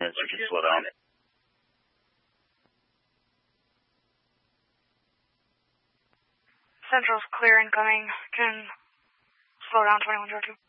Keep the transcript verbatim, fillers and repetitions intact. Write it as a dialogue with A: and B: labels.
A: chance you can slow down.
B: Central's clear incoming. Can slow down twenty-one zero two.